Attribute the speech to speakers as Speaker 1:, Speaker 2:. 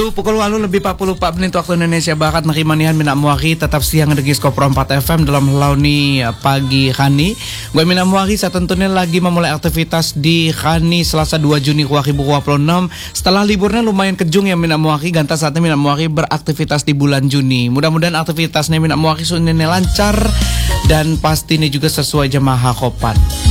Speaker 1: Pukul 8:44 waktu Indonesia Barat nakimanihan Mina Muari tetap siang dengan Skopro 4 FM dalam launi pagi Khani. Gue Mina Muari saat tentunya lagi memulai aktivitas di Khani Selasa 2 Juni 2026. Setelah liburnya lumayan kejung ya Mina Muari, ganta saatnya Mina Muari beraktivitas di bulan Juni. Mudah-mudahan aktivitasnya Mina Muari sunine lancar dan pastinya juga sesuai jemaah Hakopan.